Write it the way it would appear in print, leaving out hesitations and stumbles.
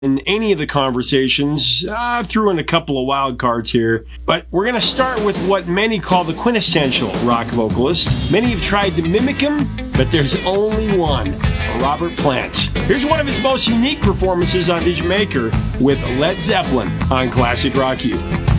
in any of the conversations. I threw in a couple of wild cards here, but we're going to start with what many call the quintessential rock vocalist. Many have tried to mimic him, but there's only one, Robert Plant. Here's one of his most unique performances on Vision Maker with Led Zeppelin on Classic Rock U.